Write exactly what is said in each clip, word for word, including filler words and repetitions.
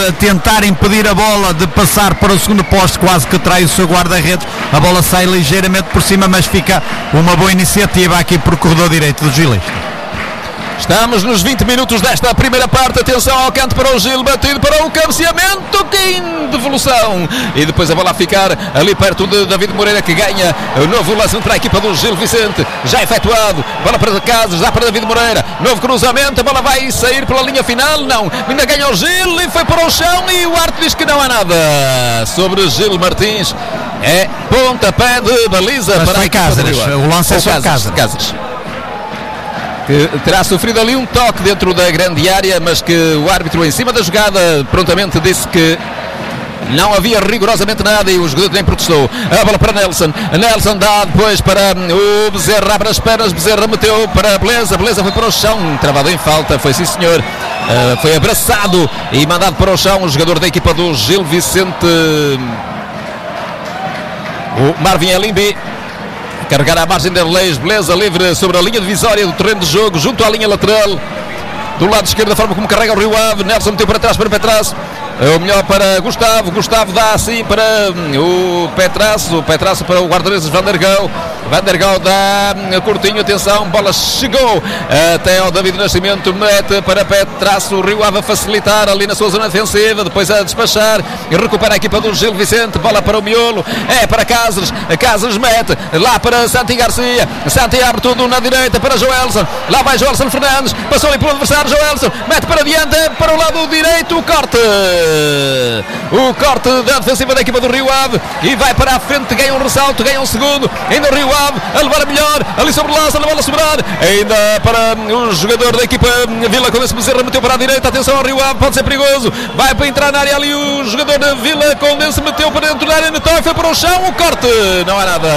a tentar impedir a bola de passar para o segundo poste, quase que trai o seu guarda-redes. A bola sai ligeiramente por cima, mas fica uma boa iniciativa aqui por corredor direito do Gilista. Estamos nos vinte minutos desta primeira parte. Atenção ao canto para o Gil, batido para o cabeceamento, que devolução, e depois a bola a ficar ali perto de David Moreira, que ganha o novo lance para a equipa do Gil Vicente, já efetuado. Bola para Casas, já para David Moreira, novo cruzamento, a bola vai sair pela linha final, não, ainda ganha o Gil e foi para o chão, e o árbitro diz que não há nada sobre Gil Martins. É pontapé de baliza. Mas para a equipa Cáceres, do Rio. o lance é só Cáceres, Cáceres, que terá sofrido ali um toque dentro da grande área, mas que o árbitro em cima da jogada prontamente disse que não havia rigorosamente nada, e o jogador nem protestou. A bola para Nelson, Nelson dá depois para o Bezerra, abre as pernas, Bezerra meteu para Beleza, Beleza foi para o chão, travado em falta, foi sim senhor, uh, foi abraçado e mandado para o chão o jogador da equipa do Gil Vicente, o Marvin Elimbi. Carregar à margem da Leis, Beleza livre sobre a linha divisória do terreno de jogo, junto à linha lateral do lado esquerdo, da forma como carrega o Rio Ave. Nelson meteu para trás para Petrasso, o melhor para Gustavo, Gustavo dá assim para o Petrasso, o Petrasso para o guarda-redes Vandergau, Vandergau dá curtinho, atenção, bola chegou até ao David Nascimento, mete para Petrasso, o Rio Ave a facilitar ali na sua zona defensiva, depois a despachar e recupera a equipa do Gil Vicente, bola para o miolo, é para Cáceres, Cáceres mete lá para Santi Garcia, Santi abre tudo na direita para Joelson, lá vai Joelson Fernandes, passou ali pelo adversário, Joelson mete para diante, para o lado direito, o corte, o corte da defensiva da equipa do Rio Ave, e vai para a frente, ganha um ressalto, ganha um segundo, ainda o Rio Ave a levar a melhor, ali sobre o lance, a bola a sobrar, ainda para o jogador da equipa Vila, com esse Bezerra meteu para a direita, atenção ao Rio Ave, pode ser perigoso, vai para entrar na área ali o jogador da Vila, Condense meteu para dentro da área, Netói foi para o chão, o corte, não há nada,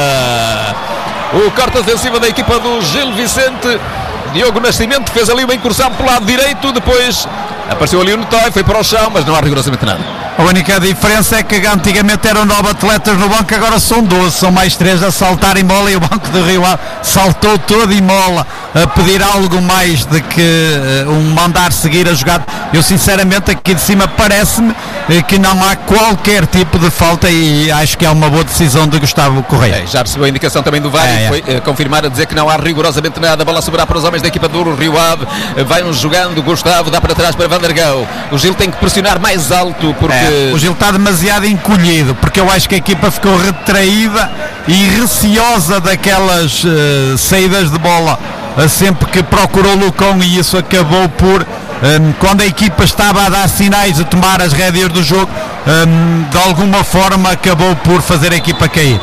o corte defensiva da equipa do Gil Vicente. Diogo Nascimento fez ali uma incursão pelo lado direito, depois apareceu ali o Netói, foi para o chão, mas não há rigorosamente nada. A única diferença é que antigamente eram nove atletas no banco, agora são doze, são mais três a saltar em bola, e o banco do Rio Ave saltou todo em bola a pedir algo mais de que uh, um mandar seguir a jogada. Eu sinceramente aqui de cima parece-me uh, que não há qualquer tipo de falta, e acho que é uma boa decisão de Gustavo Correia. É, já recebeu a indicação também do V A R, é, e foi é. Uh, confirmar a dizer que não há rigorosamente nada. A bola a sobrar para os homens da equipa do Rio Ave, uh, vai um jogando, Gustavo dá para trás para Vandergau, o Gil tem que pressionar mais alto, porque é. O Gil está demasiado encolhido, porque eu acho que a equipa ficou retraída e receosa daquelas uh, saídas de bola, uh, sempre que procurou Lucão, e isso acabou por, um, quando a equipa estava a dar sinais de tomar as rédeas do jogo, um, de alguma forma acabou por fazer a equipa cair.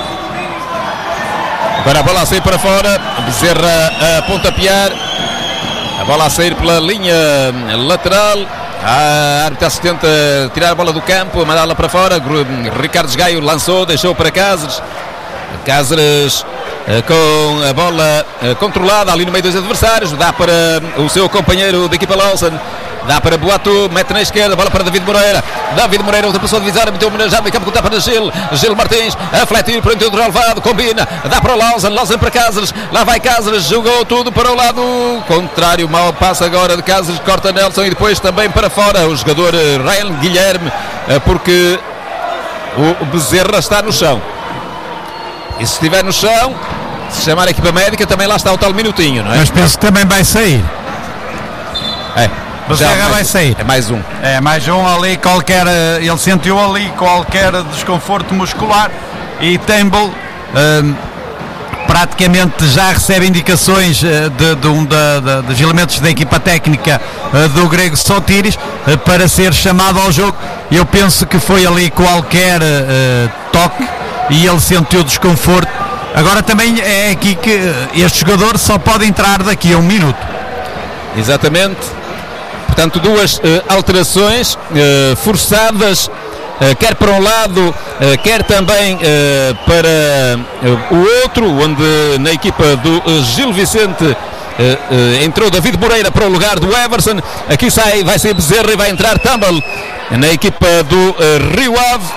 Agora a bola a sair para fora, Bezerra a pontapear, a bola a sair pela linha lateral. A árbitra assistente a tirar a bola do campo, a mandá-la para fora. Ricardo Gaio lançou, deixou para Cáceres. Cáceres com a bola controlada ali no meio dos adversários, dá para o seu companheiro da equipa Lawson, dá para Boato, mete na esquerda, bola para David Moreira. David Moreira ultrapassou a divisória, meteu já no campo, tapa para Gil, Gil Martins a fletir para o interior do relevado, combina, dá para o Lawson, Lawson para Cáceres, lá vai Cáceres, jogou tudo para o lado contrário, mal passa agora de Cáceres, corta Nelson, e depois também para fora o jogador Ryan Guilherme, porque o Bezerra está no chão, e se estiver no chão, se chamar a equipa médica, também lá está o tal minutinho, não é? Mas penso que também vai sair. É. Bezerra vai sair. É mais um. É mais um ali qualquer. Ele sentiu ali qualquer desconforto muscular, e Temple um, praticamente já recebe indicações uh, de, de um da, de, dos elementos da equipa técnica uh, do grego Sotiris uh, para ser chamado ao jogo. Eu penso que foi ali qualquer uh, toque e ele sentiu desconforto. Agora também é aqui que uh, este jogador só pode entrar daqui a um minuto. Exatamente. Portanto, duas uh, alterações uh, forçadas, uh, quer para um lado, uh, quer também uh, para uh, o outro, onde na equipa do uh, Gil Vicente uh, uh, entrou David Moreira para o lugar do Everson. Aqui sai, vai ser Bezerra e vai entrar Tumble na equipa do uh, Rio Ave.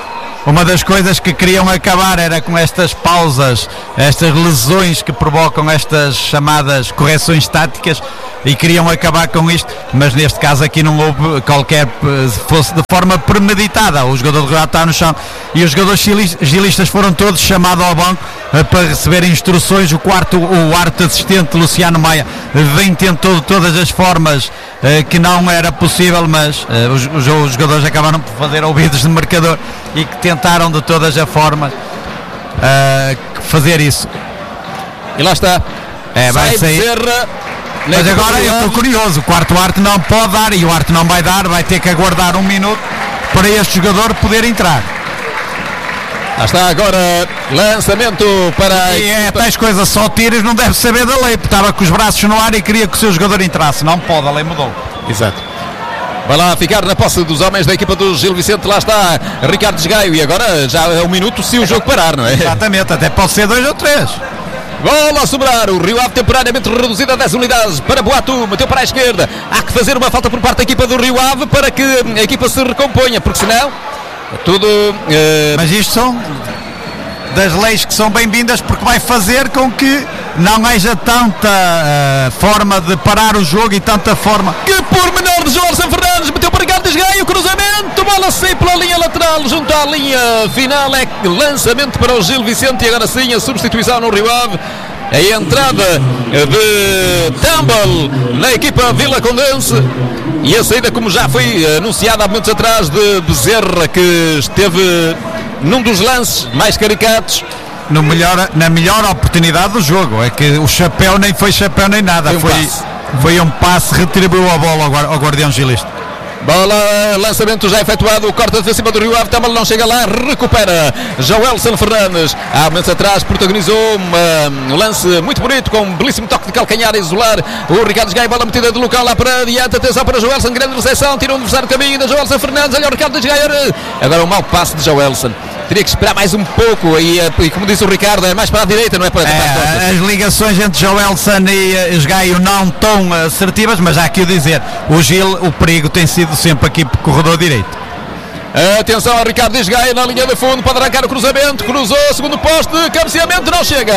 uma das coisas que queriam acabar era com estas pausas, estas lesões que provocam estas chamadas correções táticas, e queriam acabar com isto, mas neste caso aqui não houve qualquer, fosse de forma premeditada. O jogador do Rio Ave está no chão e os jogadores gilistas foram todos chamados ao banco para receber instruções. O quarto, o arte assistente Luciano Maia vem tentou de todas as formas que não era possível, mas os, os jogadores acabaram por fazer ouvidos de marcador e que tentaram de todas as formas uh, fazer isso. E lá está, é, vai sair. Bezerra, mas agora eu estou curioso, o quarto arte não pode dar, e o arte não vai dar, vai ter que aguardar um minuto para este jogador poder entrar. Lá está agora, lançamento para... E é tais coisas, só tiras, não deve saber da lei, porque estava com os braços no ar e queria que o seu jogador entrasse. Não pode, a lei mudou. Exato. Vai lá ficar na posse dos homens da equipa do Gil Vicente. Lá está Ricardo Desgaio, e agora já é um minuto se o jogo parar, não é? Exatamente, até pode ser dois ou três. Bola a sobrar, o Rio Ave temporariamente reduzido a dez unidades para Boatu, meteu para a esquerda. Há que fazer uma falta por parte da equipa do Rio Ave para que a equipa se recomponha, porque senão tudo... Uh... Mas isto são das leis que são bem-vindas, porque vai fazer com que não haja tanta uh, forma de parar o jogo e tanta forma... Que por menor de Joelson Fernandes, meteu para Ricardo Desgaio, cruzamento, bola sai pela linha lateral, junto à linha final, é lançamento para o Gil Vicente, e agora sim a substituição no Rio Ave. A entrada de Tumble na equipa Vila Condense, e a saída, como já foi anunciada há momentos atrás, de Bezerra, que esteve num dos lances mais caricatos, no melhor, na melhor oportunidade do jogo. É que o chapéu nem foi chapéu nem nada, foi um, foi, passe. foi um passe, retribuiu a bola ao, ao guardião gilista. Bola, lançamento já efetuado, corta defensiva do Rio Ave, Tamal não chega lá, recupera Joelson Fernandes, há momentos atrás protagonizou uma, um lance muito bonito, com um belíssimo toque de calcanhar a isolar o Ricardo Desgaio, bola metida de local lá para adiante, atenção para Joelson, grande recepção, tirou um adversário do caminho da Joelson Fernandes, olha o Ricardo Desgaio, agora um mau passe de Joelson. Teria que esperar mais um pouco e, e como disse o Ricardo, é mais para a direita, não é para a é, as ligações entre Joelson e Desgaio não tão assertivas, mas há aqui o dizer, o Gil, o perigo tem sido sempre aqui por corredor direito. Atenção a Ricardo Desgaio na linha de fundo para arrancar o cruzamento, cruzou, segundo poste, cabeceamento, não chega,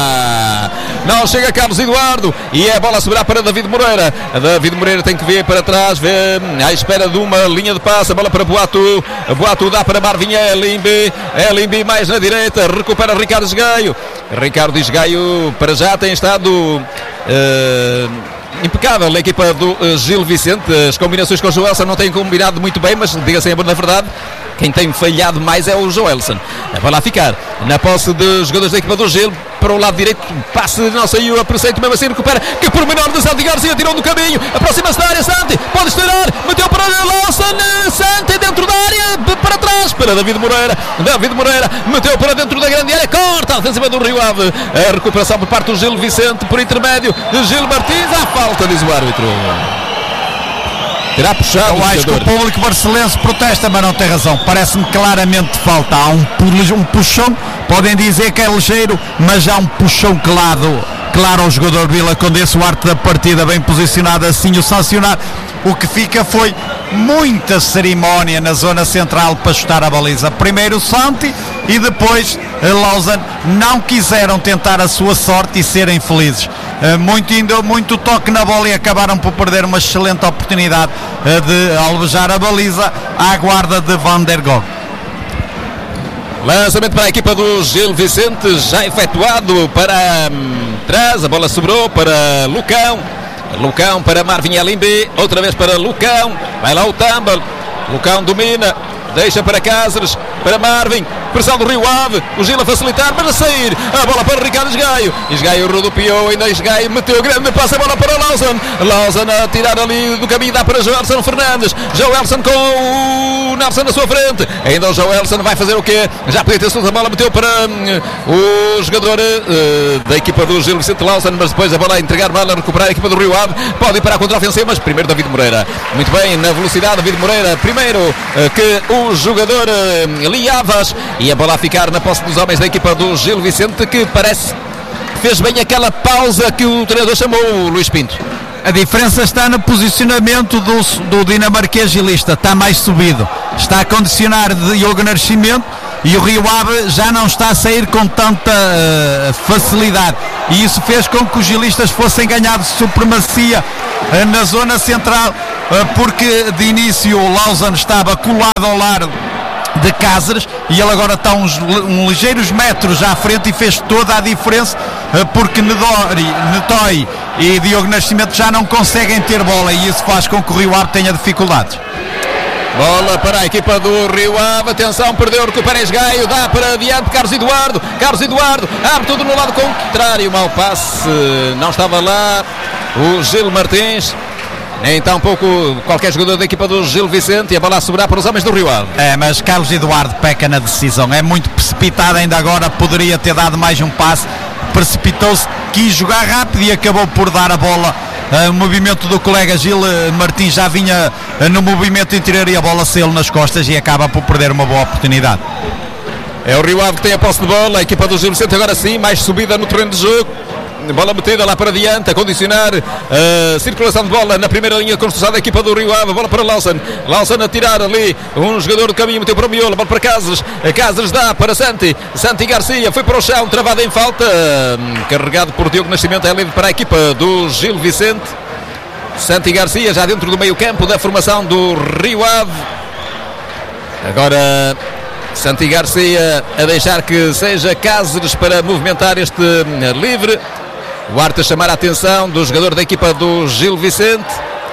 não chega Carlos Eduardo, e é a bola a sobrar para David Moreira. David Moreira tem que vir para trás, vê, à espera de uma linha de passe, a bola para Boatu, Boatu dá para Marvin Elimbi, Elimbi mais na direita, recupera Ricardo Desgaio. Ricardo Desgaio para já tem estado uh, impecável a equipa do uh, Gil Vicente. As combinações com o Joelson não têm combinado muito bem, mas diga-se a na verdade, quem tem falhado mais é o Joelson. Vai lá ficar na posse dos jogadores da equipa do Gil, para o lado direito, passe, não saiu a preceito, mesmo assim recupera, que por menor de Santi Garcia, tirou do caminho, aproxima-se da área, Santi, pode estourar, meteu para Lawson, Santi dentro da área, para trás, para David Moreira, David Moreira, meteu para dentro da grande área, corta a defensiva do Rio Ave, a recuperação por parte do Gil Vicente, por intermédio de Gil Martins, à falta, diz o árbitro. Terá puxado. Eu acho que o público barcelense protesta, mas não tem razão. Parece-me claramente falta. Há um, um puxão, podem dizer que é ligeiro, mas há um puxão claro, claro ao jogador Vila Condense. O arte da partida bem posicionado, assim o sancionar. O que fica foi muita cerimónia na zona central para chutar a baliza. Primeiro Santi e depois Lawson não quiseram tentar a sua sorte e serem felizes. Muito, muito toque na bola e acabaram por perder uma excelente oportunidade de alvejar a baliza à guarda de Van der Gogh. Lançamento para a equipa do Gil Vicente, já efetuado para hum, trás, a bola sobrou para Lucão, Lucão para Marvin Elimbi, outra vez para Lucão, vai lá o Tumble, Lucão domina, deixa para Cáceres, para Marvin, pressão do Rio Ave, o Gil a facilitar, mas a sair, a bola para Ricardo Desgaio, Desgaio rodopiou, ainda Desgaio meteu grande, passa a bola para Lawson, Lawson a tirar ali do caminho, dá para Joelson Fernandes, Joelson com o Nelson na sua frente, ainda o Joelson vai fazer o quê? Já podia ter solto a bola, meteu para um, o jogador uh, da equipa do Gil Vicente, Lawson, mas depois a bola a entregar mal, a recuperar a equipa do Rio Ave, pode ir para a contra-ofensiva, mas primeiro David Moreira, muito bem, na velocidade, David Moreira, primeiro uh, que o jogador uh, Liavas, e a bola a ficar na posse dos homens da equipa do Gil Vicente, que parece que fez bem aquela pausa que o treinador chamou, o Luís Pinto. A diferença está no posicionamento do, do dinamarquês gilista, está mais subido, está a condicionar Diogo Nascimento e o Rio Ave já não está a sair com tanta uh, facilidade, e isso fez com que os gilistas fossem ganhados de supremacia uh, na zona central, uh, porque de início o Lausanne estava colado ao lado de Cáceres e ele agora está uns, uns ligeiros metros à frente e fez toda a diferença, porque Nedori, Netói e Diogo Nascimento já não conseguem ter bola, e isso faz com que o Rio Ave tenha dificuldades. Bola para a equipa do Rio Ave, atenção, perdeu, recupera Esgaio, dá para adiante Carlos Eduardo, Carlos Eduardo abre tudo no lado contrário, mau passe, não estava lá o Gil Martins. Nem tão pouco qualquer jogador da equipa do Gil Vicente, e a bola a sobrar para os homens do Rio Ave. É, mas Carlos Eduardo peca na decisão, é muito precipitado, ainda agora poderia ter dado mais um passe, precipitou-se, quis jogar rápido e acabou por dar a bola. O movimento do colega Gil Martins já vinha no movimento interior e a bola saiu nas costas e acaba por perder uma boa oportunidade. É o Rio Ave que tem a posse de bola, a equipa do Gil Vicente agora sim, mais subida no terreno de jogo. Bola metida lá para diante, a condicionar a uh, circulação de bola na primeira linha de construção da equipa do Rio Ave. Bola para Lausanne, Lausanne a tirar ali um jogador do caminho, meteu para o miolo, bola para Cáceres, Cáceres dá para Santi, Santi Garcia foi para o chão, travado em falta, uh, carregado por Diogo Nascimento, é livre para a equipa do Gil Vicente. Santi Garcia já dentro do meio campo da formação do Rio Ave. Agora Santi Garcia a deixar que seja Cáceres para movimentar este uh, livre. O árbitro a chamar a atenção do jogador da equipa do Gil Vicente.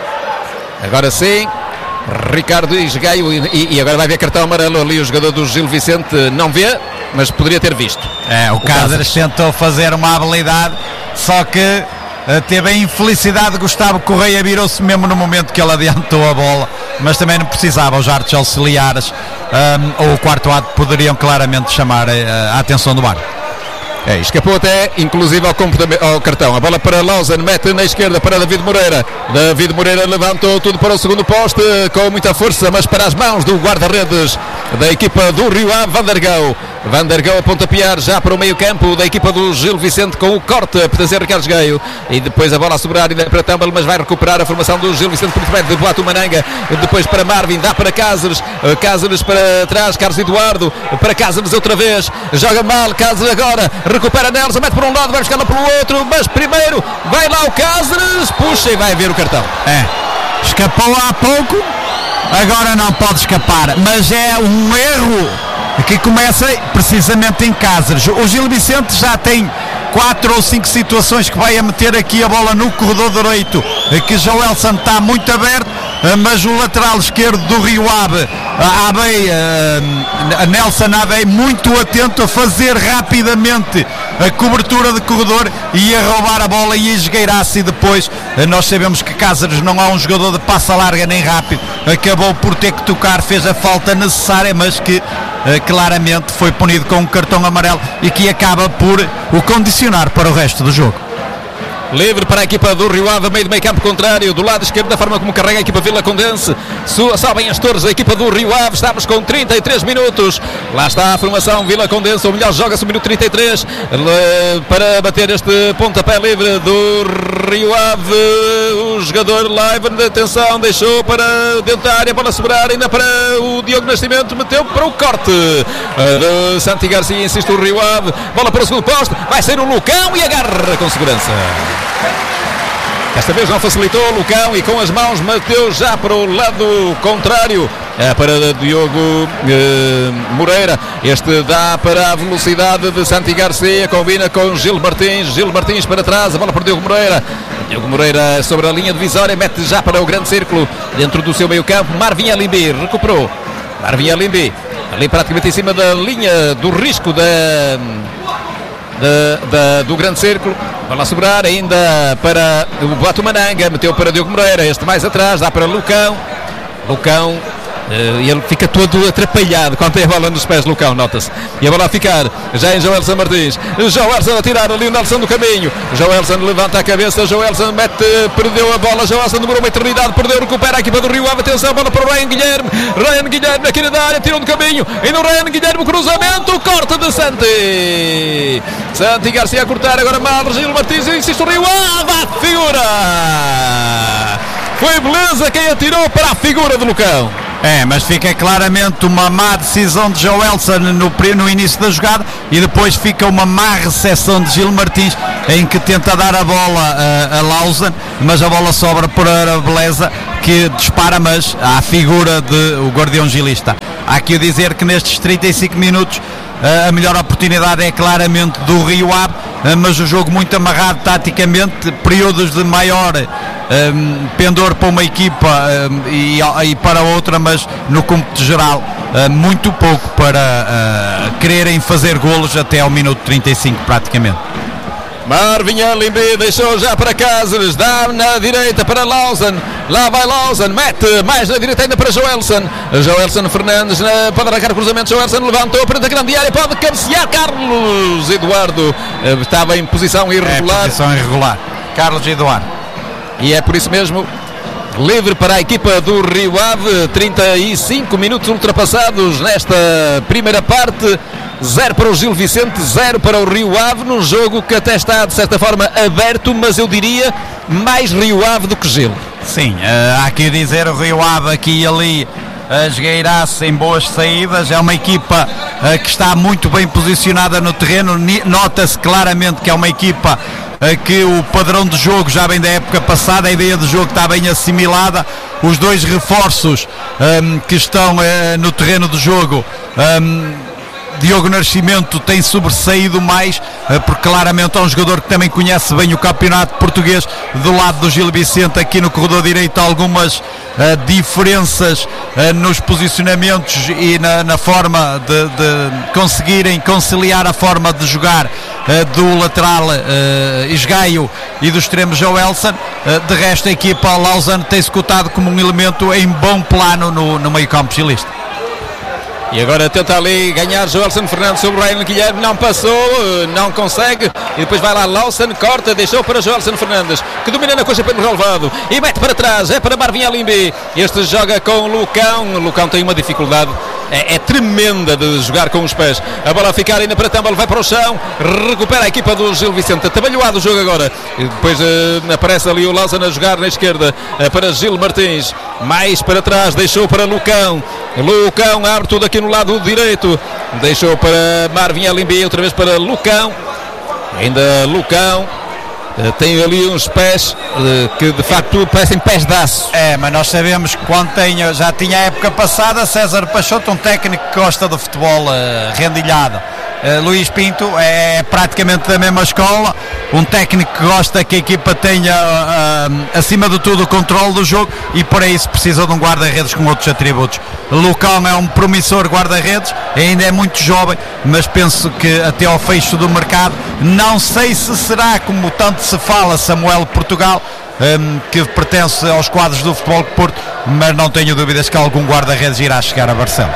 Agora sim, Ricardo Esgaio, e, e agora vai ver cartão amarelo ali. O jogador do Gil Vicente não vê, mas poderia ter visto. É, o, o Cáceres tentou fazer uma habilidade, só que uh, teve a infelicidade de Gustavo Correia, virou-se mesmo no momento que ele adiantou a bola, mas também não precisava. Os árbitros auxiliares um, ou o quarto árbitro poderiam claramente chamar uh, a atenção do árbitro. É, escapou até inclusive ao, ao cartão. A bola para Lausanne, mete na esquerda para David Moreira. David Moreira levantou tudo para o segundo poste com muita força, mas para as mãos do guarda-redes da equipa do Rio Ave, Vandergau. Vandergau a pontapear já para o meio campo da equipa do Gil Vicente com o corte a pertencer a Ricardo Esgaio, e depois a bola a sobrar ainda para Tâmbal, mas vai recuperar a formação do Gil Vicente por bem de Boato Mananga, depois para Marvin, dá para Cáceres, Cáceres para trás, Carlos Eduardo para Cáceres outra vez, joga mal Cáceres agora, recupera Nelson, mete por um lado, vai buscar lá pelo outro, mas primeiro vai lá o Cáceres, puxa e vai ver o cartão. É, escapou há pouco, agora não pode escapar, mas é um erro que começa precisamente em Cáceres. O Gil Vicente já tem quatro ou cinco situações que vai a meter aqui a bola no corredor direito, que Joelson está muito aberto, mas o lateral esquerdo do Rio Ave, Abey, a Nelson Abey, muito atento a fazer rapidamente a cobertura de corredor e a roubar a bola e a esgueirar-se, e depois nós sabemos que Cáceres não é um jogador de passa larga nem rápido, acabou por ter que tocar, fez a falta necessária, mas que claramente foi punido com um cartão amarelo e que acaba por o condicionar para o resto do jogo. Livre para a equipa do Rio Ave, meio de meio campo contrário, do lado esquerdo, da forma como carrega a equipa Vila Condense, sobem as torres a equipa do Rio Ave, estamos com trinta e três minutos, lá está a formação Vila Condense, ou melhor, joga-se o minuto trinta e três, para bater este pontapé livre do Rio Ave, o jogador Leiven, de atenção, deixou para dentro da área, bola sobrar, ainda para o Diogo Nascimento, meteu para o corte, de Santi Garcia, insiste o Rio Ave, bola para o segundo posto, vai sair o Lucão e agarra com segurança. Desta vez não facilitou o Lucão e com as mãos meteu já para o lado contrário, é para Diogo eh, Moreira. Este dá para a velocidade de Santi Garcia, combina com Gil Martins, Gil Martins para trás, a bola para Diogo Moreira, Diogo Moreira sobre a linha divisória, mete já para o grande círculo dentro do seu meio campo. Marvin Elimbi recuperou, Marvin Elimbi ali praticamente em cima da linha do risco da Da, da, do grande círculo, vai lá sobrar ainda para o Boato Mananga, meteu para Diogo Moreira, este mais atrás, dá para Lucão, Lucão, uh, e ele fica todo atrapalhado quando tem a bola nos pés, Lucão, nota-se, e a bola a ficar já em Joelson Martins, Joelson a tirar ali o Nelson do caminho, Joelson levanta a cabeça, Joelson mete, perdeu a bola, Joelson demorou uma eternidade, perdeu, recupera a equipa do Rio Ave, atenção, bola para o Ryan Guilherme, Ryan Guilherme aqui na área, tirou do caminho, e no Ryan Guilherme, cruzamento, corte de Santi, Santi Garcia a cortar, agora mal, Gil Martins, insiste o Rio Ave, a figura, foi beleza quem atirou para a figura do Lucão. É, mas fica claramente uma má decisão de Joelson no, no início da jogada e depois fica uma má recepção de Gil Martins, em que tenta dar a bola a, a Lausanne, mas a bola sobra para a Beleza, que dispara, mas à figura de o guardião gilista. Há aqui a dizer que nestes trinta e cinco minutos a melhor oportunidade é claramente do Rio Ave, mas o jogo muito amarrado taticamente, períodos de maior um, pendor para uma equipa um, e, e para outra, mas no cômputo geral uh, muito pouco para uh, quererem fazer golos até ao minuto trinta e cinco praticamente. Marvin Elimbi deixou já para Cáceres, dá na direita para Lausanne, lá vai Lausanne, mete mais na direita ainda para Joelson, Joelson Fernandes na, pode arrancar o cruzamento, Joelson levantou para a grande área, pode cabecear, Carlos Eduardo estava em posição irregular. É, posição irregular, Carlos Eduardo. E é por isso mesmo, livre para a equipa do Rio Ave, trinta e cinco minutos ultrapassados nesta primeira parte. Zero para o Gil Vicente, zero para o Rio Ave, num jogo que até está de certa forma aberto, mas eu diria mais Rio Ave do que Gil. Sim, uh, há aqui a dizer, o Rio Ave aqui e ali uh, esgueirasse em boas saídas, é uma equipa uh, que está muito bem posicionada no terreno, nota-se claramente que é uma equipa uh, que o padrão de jogo já vem da época passada, a ideia de jogo está bem assimilada, os dois reforços um, que estão uh, no terreno de jogo, um, Diogo Nascimento tem sobressaído mais, porque claramente é um jogador que também conhece bem o campeonato português. Do lado do Gil Vicente, aqui no corredor direito, algumas uh, diferenças uh, nos posicionamentos e na, na forma de, de conseguirem conciliar a forma de jogar uh, do lateral uh, Esgaio e do extremo Joelson. Uh, de resto, a equipa Lausanne tem-se cotado como um elemento em bom plano no, no meio campo gilista. E agora tenta ali ganhar Joelson Fernandes sobre o Ryan Guilherme, não passou, não consegue, e depois vai lá Lausanne, corta, deixou para Joelson Fernandes, que domina na coxa pelo relevado, e mete para trás, é para Marvin Elimbi, este joga com Lucão, Lucão tem uma dificuldade, é, é tremenda de jogar com os pés, a bola a ficar ainda para Tambal, vai para o chão, recupera a equipa do Gil Vicente, atabalhoado o jogo agora, e depois uh, aparece ali o Lausanne a jogar na esquerda, uh, para Gil Martins, mais para trás, deixou para Lucão, Lucão abre tudo aqui no lado direito, deixou para Marvin Elimbi, outra vez para Lucão, ainda Lucão, tem ali uns pés que de facto parecem pés de aço. É, mas nós sabemos que quando tem, já tinha a época passada, César Peixoto, um técnico que gosta do futebol uh, rendilhado. Uh, Luís Pinto é praticamente da mesma escola, um técnico que gosta que a equipa tenha uh, acima de tudo o controle do jogo, e para isso precisa de um guarda-redes com outros atributos. Lucão é um promissor guarda-redes, ainda é muito jovem, mas penso que até ao fecho do mercado, não sei se será, como tanto se fala, Samuel Portugal, um, que pertence aos quadros do Futebol de Porto, mas não tenho dúvidas que algum guarda-redes irá chegar a Barcelos.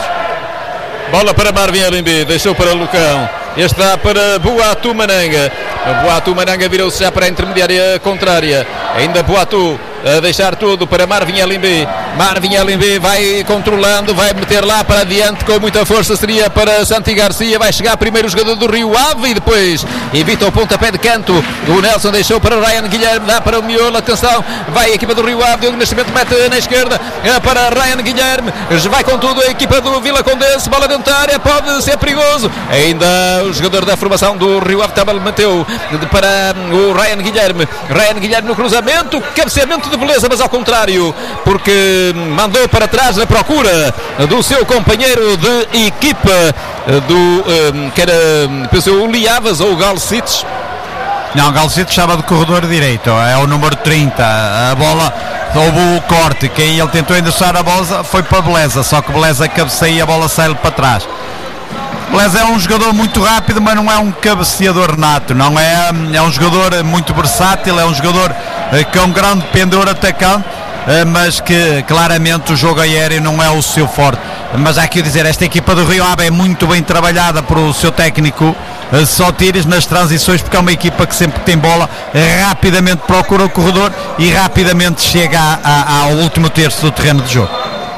Bola para Marvin Elimbi, deixou para Lucão, este dá para Boatu Mananga, Boatu Mananga virou-se já para a intermediária contrária, ainda Boatu a deixar tudo para Marvin Elimbi, Marvin Elimbi vai controlando, vai meter lá para adiante com muita força, seria para Santi Garcia, vai chegar primeiro o jogador do Rio Ave e depois evita o pontapé de canto, o Nelson deixou para Ryan Guilherme, dá para o Miolo, atenção, vai a equipa do Rio Ave, Diogo Nascimento mete na esquerda para Ryan Guilherme, vai com tudo a equipa do Vila Condense, bola dentro da área, pode ser perigoso, ainda o jogador da formação do Rio Ave também meteu para o Ryan Guilherme, Ryan Guilherme no cruzamento, cabeceamento de beleza, mas ao contrário, porque mandou para trás na procura do seu companheiro de equipa do um, que era, pensou, o Liavas ou o Galcites. Não, o Galcites estava de corredor direito, é o número trinta, a bola houve o corte, que aí ele tentou endereçar a bola, foi para Beleza, só que Beleza cabeceia e a bola sai-lhe para trás. Beleza é um jogador muito rápido, mas não é um cabeceador nato, não é, é um jogador muito versátil, é um jogador que é um grande pendor atacante, mas que claramente o jogo aéreo não é o seu forte. Mas há que dizer, esta equipa do Rio Ave é muito bem trabalhada por o seu técnico Sotiris nas transições, porque é uma equipa que sempre que tem bola rapidamente procura o corredor e rapidamente chega a, a, ao último terço do terreno de jogo.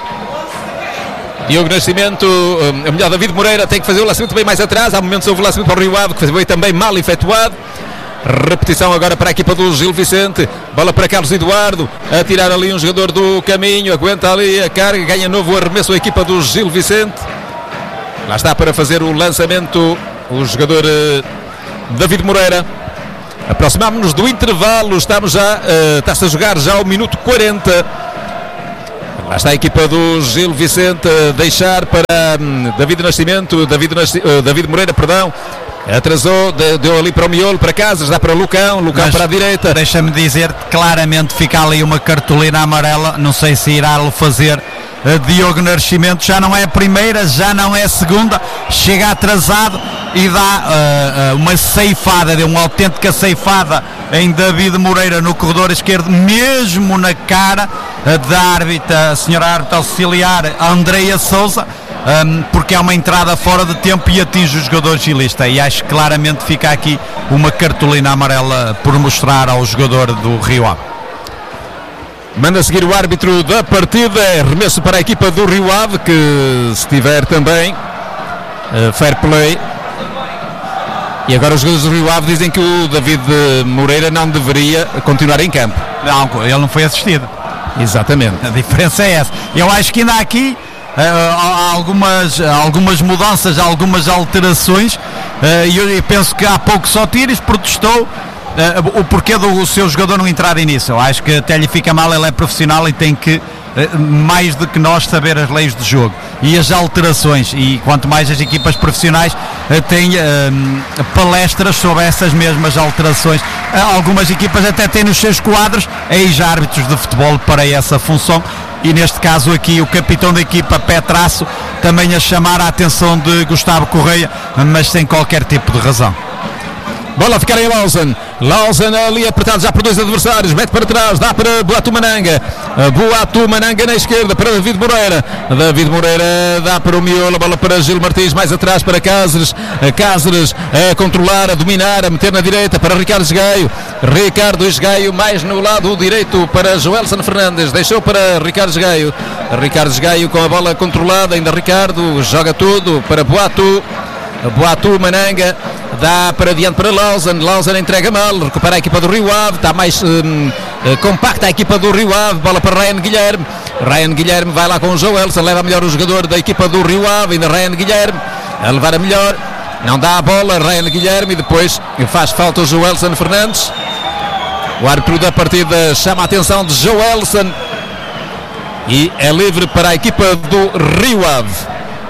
Diogo Nascimento, a melhor David Moreira tem que fazer o lançamento bem mais atrás, há momentos houve o lançamento para o Rio Ave que foi também mal efetuado. Repetição agora para a equipa do Gil Vicente. Bola para Carlos Eduardo. A tirar ali um jogador do caminho. Aguenta ali a carga. Ganha novo arremesso a equipa do Gil Vicente. Lá está para fazer o lançamento o jogador uh, David Moreira. Aproximámos-nos do intervalo. Estamos já, uh, está-se a jogar já o minuto quarenta. Lá está a equipa do Gil Vicente a deixar para um, David Nascimento. David, Nasci, uh, David Moreira, perdão. Atrasou, deu ali para o miolo, para Casas, dá para Lucão, Lucão Mas para a direita. Deixa-me dizer, claramente fica ali uma cartolina amarela, não sei se irá-lo fazer uh, Diogo Nascimento, já não é a primeira, já não é a segunda, chega atrasado e dá uh, uh, uma ceifada, deu uma autêntica ceifada em David Moreira no corredor esquerdo, mesmo na cara uh, da árbitra, a senhora árbitra auxiliar Andreia Souza. Um, porque é uma entrada fora de tempo e atinge o jogador gilista, e acho que claramente fica aqui uma cartolina amarela por mostrar ao jogador do Rio Ave. Manda seguir o árbitro da partida, arremesso para a equipa do Rio Ave, que se tiver também uh, fair play. E agora os jogadores do Rio Ave dizem que o David Moreira não deveria continuar em campo. Não, ele não foi assistido. Exatamente. A diferença é essa. Eu acho que ainda há aqui Uh, há algumas, algumas mudanças, algumas alterações, uh, e eu penso que há pouco só Tires protestou uh, o porquê do seu jogador não entrar nisso. Eu acho que até lhe fica mal, ele é profissional e tem que, uh, mais do que nós, saber as leis de jogo e as alterações, e quanto mais as equipas profissionais uh, têm uh, palestras sobre essas mesmas alterações. Uh, algumas equipas até têm nos seus quadros ex-árbitros de futebol para essa função. E neste caso aqui o capitão da equipa Petrasso também a chamar a atenção de Gustavo Correia, mas sem qualquer tipo de razão. Bola a ficar em Lawson. Lawson ali apertado já por dois adversários. Mete para trás, dá para Boatu Mananga. Boatu Mananga na esquerda para David Moreira. David Moreira dá para o miolo. Bola para Gil Martins, mais atrás para Cáceres. Cáceres a controlar, a dominar, a meter na direita para Ricardo Esgaio. Ricardo Esgaio mais no lado direito para Joelson Fernandes. Deixou para Ricardo Esgaio. Ricardo Esgaio com a bola controlada. Ainda Ricardo joga tudo para Boatu. Boatu Mananga dá para diante para Lawson. Lawson entrega mal, recupera a equipa do Rio Ave. Está mais hum, compacta a equipa do Rio Ave. Bola para Ryan Guilherme. Ryan Guilherme vai lá com o Joelson, leva melhor o jogador da equipa do Rio Ave. Ainda Ryan Guilherme a levar a melhor, não dá a bola. Ryan Guilherme e depois faz falta o Joelson Fernandes. O árbitro da partida chama a atenção de Joelson e é livre para a equipa do Rio Ave.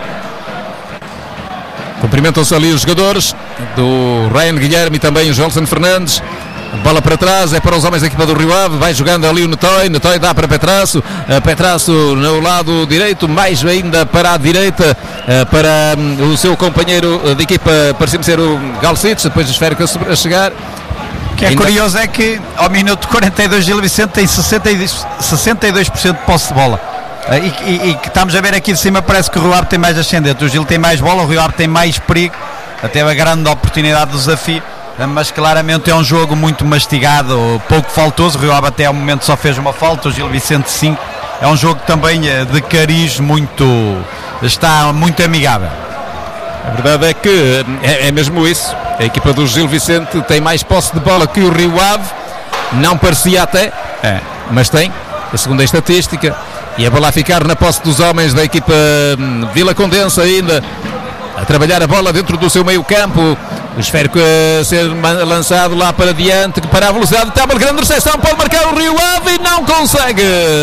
Cumprimentam-se ali os jogadores do Ryan Guilherme e também o Joelson Fernandes. Bola para trás, é para os homens da equipa do Rio Ave. Vai jogando ali o Netoy. Netoy dá para Petrasso. Petrasso no lado direito, mais ainda para a direita, para o seu companheiro de equipa, parece-me ser o Galcites. Depois esférico a chegar. O que é ainda curioso é que ao minuto quarenta e dois Gil Vicente tem sessenta e dois por cento de posse de bola. E, e, e que estamos a ver aqui de cima, parece que o Rio Ave tem mais ascendente, o Gil tem mais bola, o Rio Ave tem mais perigo, até a grande oportunidade do desafio, mas claramente é um jogo muito mastigado, pouco faltoso. O Rio Ave até ao momento só fez uma falta, o Gil Vicente cinco. É um jogo também de cariz muito, está muito amigável. A verdade é que é, é mesmo isso. A equipa do Gil Vicente tem mais posse de bola que o Rio Ave, não parecia até, é, mas tem, segundo a estatística. E a bola a ficar na posse dos homens da equipa Vila Condensa, ainda a trabalhar a bola dentro do seu meio campo. O esférico a ser lançado lá para diante, para a velocidade, está uma grande recepção, pode marcar o Rio Ave e não consegue.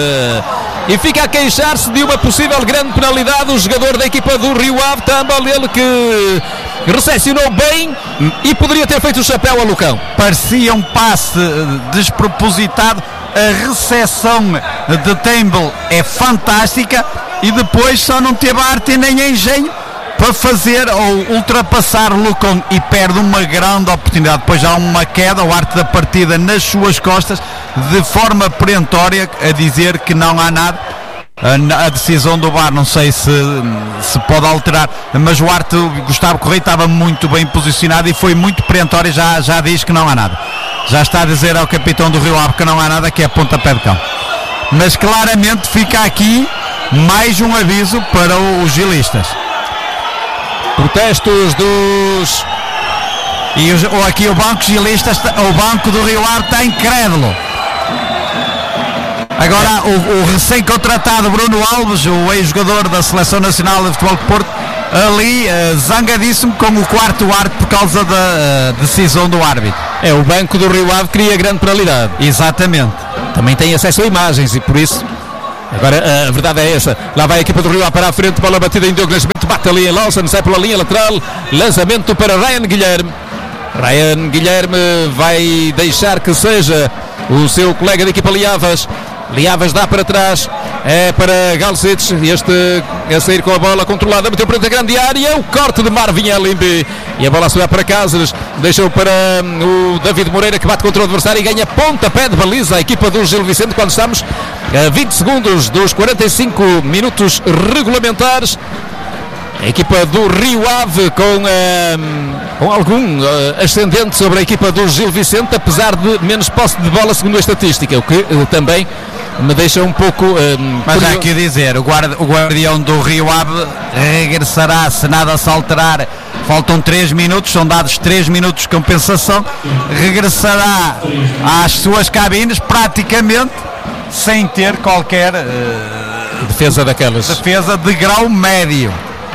E fica a queixar-se de uma possível grande penalidade o jogador da equipa do Rio Ave, também ele que recepcionou bem e poderia ter feito o chapéu a Lucão. Parecia um passe despropositado. A recepção de Temple é fantástica e depois só não teve arte nem engenho para fazer ou ultrapassar Lucon e perde uma grande oportunidade. Depois há uma queda, o arte da partida nas suas costas, de forma perentória, a dizer que não há nada. A decisão do V A R não sei se, se pode alterar, mas o arte Gustavo Correia estava muito bem posicionado e foi muito perentório, já, já diz que não há nada. Já está a dizer ao capitão do Rio Ave que não há nada, que é pontapé de campo. Mas claramente fica aqui mais um aviso para os gilistas. Protestos dos E os, ou aqui o banco gilista, está, o banco do Rio Ave está incrédulo. Agora o, o recém-contratado Bruno Alves, o ex-jogador da Seleção Nacional de Futebol de Porto, ali uh, zangadíssimo com o quarto árbitro por causa da uh, decisão do árbitro. É, o banco do Rio Ave cria grande penalidade. Exatamente. Também tem acesso a imagens e por isso. Agora a verdade é essa. Lá vai a equipa do Rio Ave para a frente, bola batida em Diogo Nascimento, bate ali em Lawson, sai pela linha lateral, lançamento para Ryan Guilherme. Ryan Guilherme vai deixar que seja o seu colega de equipa Liavas. Liavas dá para trás, é para Galcic, este a sair com a bola controlada, meteu para a grande área, o corte de Marvin Elimbi e a bola se vai para Cáceres, deixou para o David Moreira que bate contra o adversário e ganha pontapé de baliza a equipa do Gil Vicente quando estamos a vinte segundos dos quarenta e cinco minutos regulamentares. A equipa do Rio Ave com, uh, com algum uh, ascendente sobre a equipa do Gil Vicente, apesar de menos posse de bola segundo a estatística, o que uh, também me deixa um pouco uh, mas há que dizer, o, guarda, o guardião do Rio Ave regressará se nada se alterar, faltam três minutos, são dados três minutos de compensação, regressará às suas cabines praticamente sem ter qualquer uh, defesa daquelas, defesa de grau médio.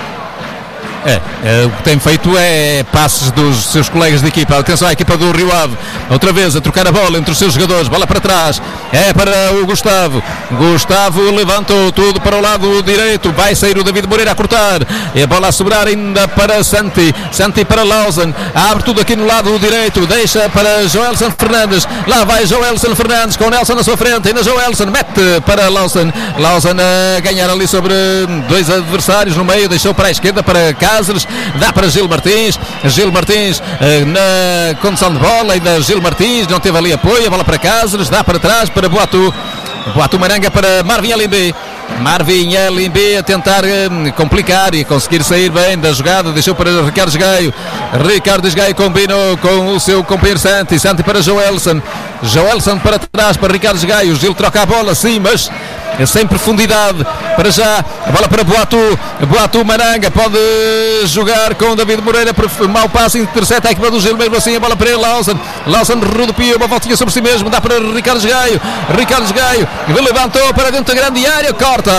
É, é, o que tem feito é passes dos seus colegas de equipa. Atenção à equipa do Rio Ave, outra vez a trocar a bola entre os seus jogadores, bola para trás, é para o Gustavo. Gustavo levantou tudo para o lado direito, vai sair o David Moreira a cortar, e a bola a sobrar ainda para Santi, Santi para Lawson, abre tudo aqui no lado direito, deixa para Joelson Fernandes, lá vai Joelson Fernandes com Nelson na sua frente, ainda Joelson mete para Lawson, Lawson a ganhar ali sobre dois adversários no meio, deixou para a esquerda para Cáceres, dá para Gil Martins, Gil Martins eh, na condução de bola, ainda Gil Martins não teve ali apoio, a bola para Cáceres, dá para trás para Boatu, Boatu Maranga para Marvin Elimbi, Marvin Elimbi a tentar eh, complicar e conseguir sair bem da jogada, deixou para Ricardo Gaio, Ricardo Gaio combinou com o seu companheiro Santi, Santi para Joelson, Joelson para trás para Ricardo Gaio, Gil troca a bola sim, mas sem profundidade, para já a bola para Boatu, Boatu Maranga pode jogar com David Moreira, mau passe, intercepta a equipa do Gil, mesmo assim a bola para ele, Lawson, Lawson rodopia, uma voltinha sobre si mesmo, dá para Ricardo Gaio, Ricardo Gaio levantou para dentro da grande área, corta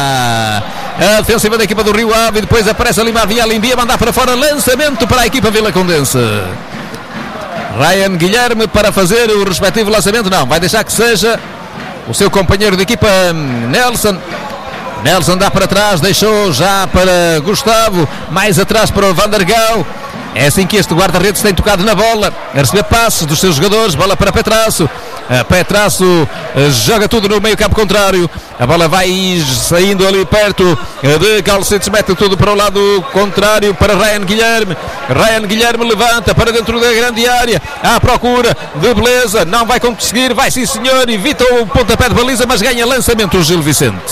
a defensiva da equipa do Rio Ave e depois aparece ali Marvin Elimbi a mandar para fora, lançamento para a equipa Vila Condense. Ryan Guilherme para fazer o respectivo lançamento, não, vai deixar que seja o seu companheiro de equipa Nelson. Nelson dá para trás, deixou já para Gustavo, mais atrás para o Vandergaal. É assim que este guarda-redes tem tocado na bola, a receber passes dos seus jogadores, bola para Petrasso. Petrasso joga tudo no meio campo contrário, a bola vai saindo ali perto de Galcic, mete tudo para o lado contrário para Ryan Guilherme. Ryan Guilherme levanta para dentro da grande área, à procura de beleza, não vai conseguir, vai sim senhor, evita o pontapé de baliza, mas ganha lançamento o Gil Vicente.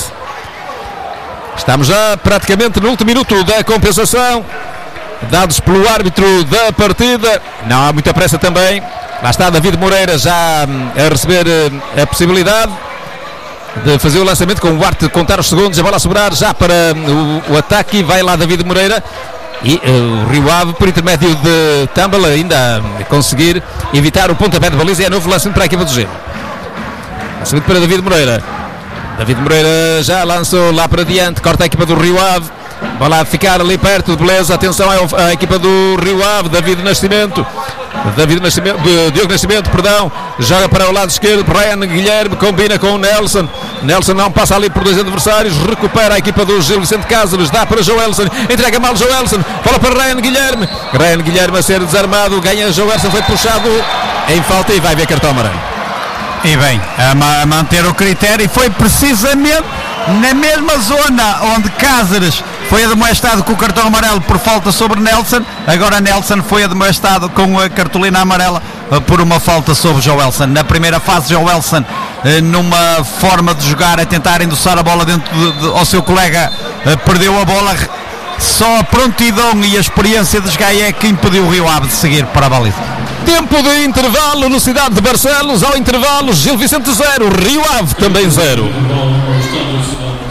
Estamos já praticamente no último minuto da compensação, dados pelo árbitro da partida, não há muita pressa também. Lá está David Moreira já a receber a possibilidade de fazer o lançamento com o arte de contar os segundos, a bola a sobrar já para o, o ataque, vai lá David Moreira e uh, o Rio Ave por intermédio de Tumble ainda a conseguir evitar o pontapé de baliza e é novo lançamento para a equipa do Gil. Lançamento para David Moreira, David Moreira já lançou lá para diante, corta a equipa do Rio Ave, bola a ficar ali perto, beleza, atenção à equipa do Rio Ave, David Nascimento, David Nascimento, Diogo Nascimento, perdão, joga para o lado esquerdo, Ryan Guilherme combina com o Nelson, Nelson não passa ali por dois adversários, recupera a equipa do Gil Vicente Cáceres, dá para Joelson, entrega mal Joelson, bola para Ryan Guilherme, Ryan Guilherme a ser desarmado, ganha Joelson, foi puxado em falta e vai ver cartão amarelo. E bem, a, ma- a manter o critério, e foi precisamente na mesma zona onde Cáceres foi admoestado com o cartão amarelo por falta sobre Nelson, agora Nelson foi admoestado com a cartolina amarela por uma falta sobre Joelson. Na primeira fase, Joelson, numa forma de jogar, a tentar endossar a bola dentro de, de, ao seu colega, perdeu a bola. Só a prontidão e a experiência de Gaia que impediu o Rio Ave de seguir para a baliza. Tempo de intervalo no Cidade de Barcelos. Ao intervalo, Gil Vicente zero, Rio Ave também zero.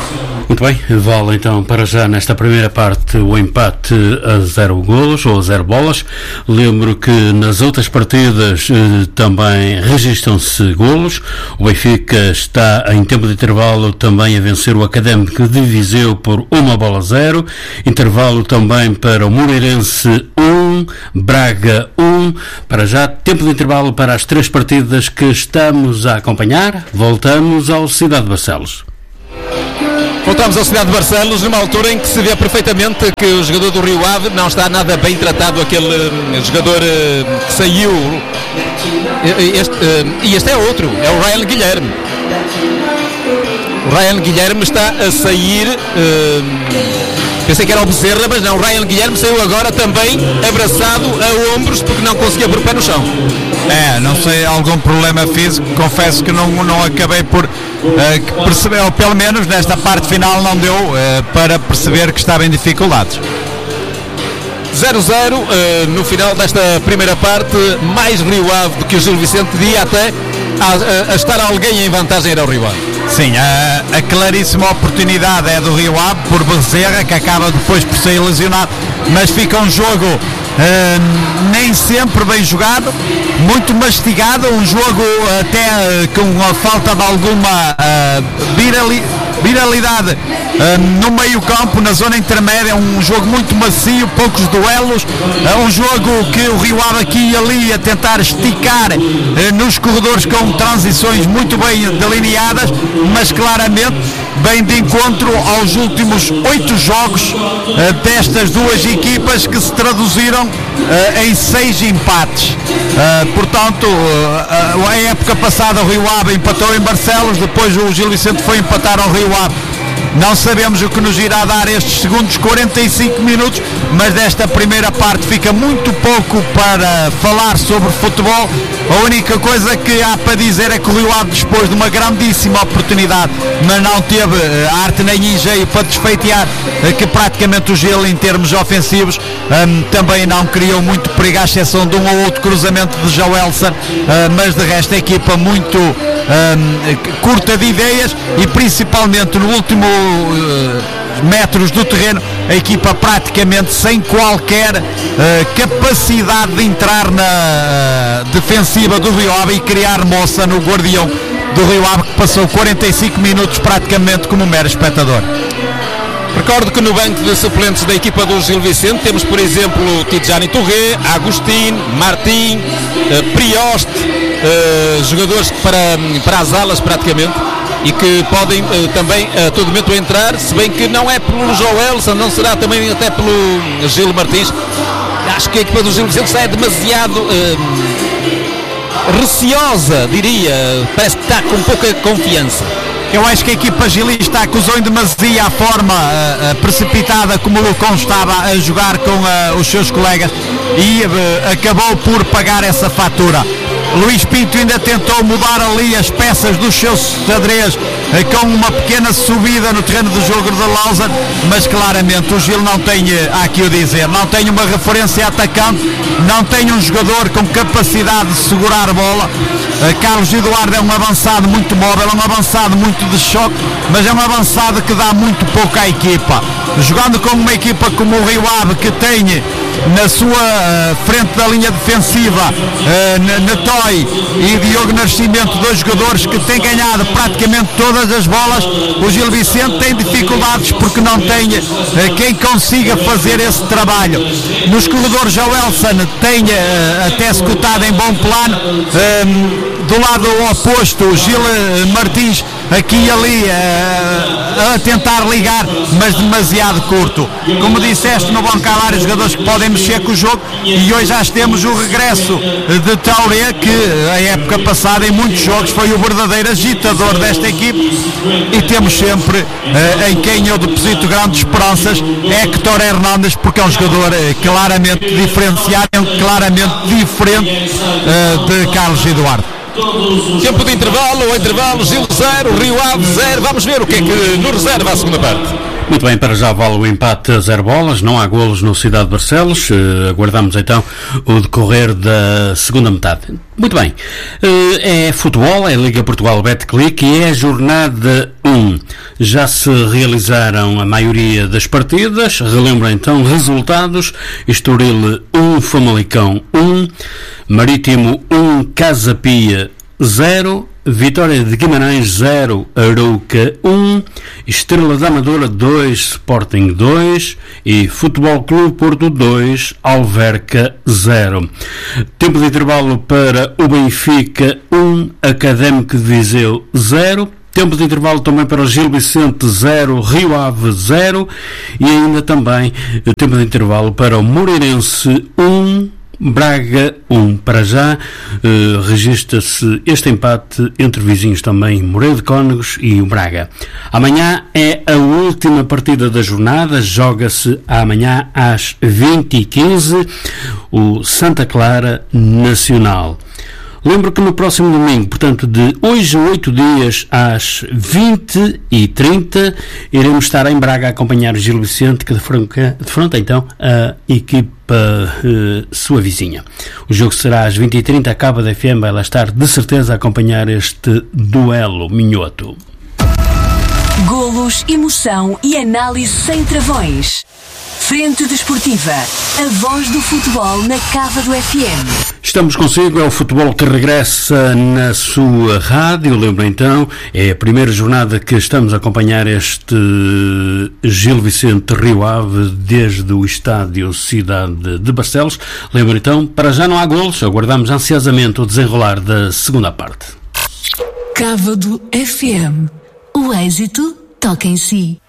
Muito bem, vale então para já nesta primeira parte o empate a zero golos ou a zero bolas. Lembro que nas outras partidas eh, também registram-se golos. O Benfica está em tempo de intervalo também a vencer o Académico de Viseu por uma bola a zero. Intervalo também para o Moreirense um, Braga um. Para já, tempo de intervalo para as três partidas que estamos a acompanhar. Voltamos ao Cidade de Barcelos. Voltamos ao Cidade de Barcelos numa altura em que se vê perfeitamente que o jogador do Rio Ave não está nada bem tratado, aquele uh, jogador uh, que saiu. Este, uh, e este é outro, é o Ryan Guilherme. O Ryan Guilherme está a sair. Uh, Pensei que era o Bezerra, mas não, o Ryan Guilherme saiu agora também abraçado a ombros porque não conseguia pôr o pé no chão. É, não sei, algum problema físico, confesso que não, não acabei por uh, perceber, ou pelo menos nesta parte final não deu uh, para perceber que estava em dificuldades. zero a zero uh, no final desta primeira parte, mais Rio Ave do que o Gil Vicente, dia até a, a, a estar alguém em vantagem era o Rio Ave. Sim, a, a claríssima oportunidade é do Rio Ave por Bezerra, que acaba depois por sair lesionado, mas fica um jogo uh, nem sempre bem jogado, muito mastigado, um jogo até uh, com a falta de alguma uh, virali, viralidade uh, no meio campo, na zona intermédia, um jogo muito macio, poucos duelos, uh, um jogo que o Rio Ave aqui e ali a tentar esticar uh, nos corredores com transições muito bem delineadas, mas claramente bem de encontro aos últimos oito jogos uh, destas duas equipas que se traduziram uh, em seis empates. Uh, portanto, uh, uh, a época passada o Rio Ave empatou em Barcelos, depois o Gil Vicente foi empatar ao Rio Ave. Não sabemos o que nos irá dar estes segundos quarenta e cinco minutos, mas desta primeira parte fica muito pouco para falar sobre futebol. A única coisa que há para dizer é que o Rio Ave dispôs de uma grandíssima oportunidade, mas não teve arte nem engenho para desfeitear, que praticamente o Gil, em termos ofensivos, um, também não criou muito perigo, à exceção de um ou outro cruzamento de Joelson, uh, mas de resto a equipa muito um, curta de ideias e principalmente no último uh, metros do terreno, a equipa praticamente sem qualquer uh, capacidade de entrar na uh, defensiva do Rio Ave e criar moça no guardião do Rio Ave, que passou quarenta e cinco minutos praticamente como um mero espectador. Recordo que no banco de suplentes da equipa do Gil Vicente temos, por exemplo, Tidjani Touré, Agostinho, Martim, uh, Prioste, uh, jogadores para, para as alas praticamente, e que podem uh, também a todo momento entrar, se bem que não é pelo Joelson, não será também até pelo Gil Martins. Acho que a equipa do Gil Vicente está é demasiado uh, receosa, diria, parece que está com pouca confiança. Eu acho que a equipa gilista acusou em demasia a forma uh, uh, precipitada como o Lucão estava a jogar com uh, os seus colegas e uh, acabou por pagar essa fatura. Luís Pinto ainda tentou mudar ali as peças dos seus xadrez uh, com uma pequena subida no terreno do jogo da Lausanne, mas claramente o Gil não tem, uh, há aqui o dizer, não tem uma referência atacante, não tem um jogador com capacidade de segurar a bola. Uh, Carlos Eduardo é um avançado muito móvel, é um avançado muito de choque, mas é um avançado que dá muito pouco à equipa. Jogando com uma equipa como o Rio Ave, que tem na sua uh, frente da linha defensiva uh, Netoy e Diogo Nascimento, dois jogadores que têm ganhado praticamente todas as bolas, o Gil Vicente tem dificuldades porque não tem uh, quem consiga fazer esse trabalho. Nos corredores, Joelson tem uh, até executado em bom plano. Uh, do lado oposto, o Gil Martins aqui e ali uh, a tentar ligar, mas demasiado curto. Como disseste, no banco há vários jogadores que podem mexer com o jogo e hoje já temos o regresso de Tauré, que a época passada em muitos jogos foi o verdadeiro agitador desta equipe, e temos sempre uh, em quem eu deposito grandes esperanças Héctor Hernández, porque é um jogador uh, claramente diferenciado, claramente diferente uh, de Carlos Eduardo. Tempo de intervalo, o intervalo, Gil zero, Rio Ave zero. Vamos ver o que é que nos reserva a segunda parte. Muito bem, para já vale o empate a zero bolas, não há golos no Cidade de Barcelos. Uh, aguardamos então o decorrer da segunda metade. Muito bem, uh, é futebol, é Liga Portugal Betclic e é a jornada um. Já se realizaram a maioria das partidas, relembro então resultados: Estoril um, Famalicão um, Marítimo um, Casa Pia zero, Vitória de Guimarães zero, Arouca um, Estrela da Amadora dois, Sporting dois e Futebol Clube Porto dois, Alverca zero. Tempo de intervalo para o Benfica um, Académico de Viseu zero. Tempo de intervalo também para o Gil Vicente zero, Rio Ave zero e ainda também tempo de intervalo para o Moreirense um, Braga um. Para já uh, registra-se este empate entre vizinhos também, Moreira de Cónegos e o Braga. Amanhã é a última partida da jornada, joga-se amanhã às vinte e quinze o Santa Clara Nacional. Lembro que no próximo domingo, portanto de hoje a oito dias às vinte e trinta, iremos estar em Braga a acompanhar o Gil Vicente, que defronta, defronta então a equipa uh, sua vizinha. O jogo será às vinte e trinta, a Cabo da F M vai lá estar de certeza a acompanhar este duelo minhoto. Golos, emoção e análise sem travões. Frente Desportiva, a voz do futebol na Cava do F M. Estamos consigo, é o futebol que regressa na sua rádio. Lembra então, é a primeira jornada que estamos a acompanhar este Gil Vicente Rio Ave desde o estádio Cidade de Barcelos. Lembra então, para já não há golos, aguardamos ansiosamente o desenrolar da segunda parte. Cava do F M, o êxito toca em si.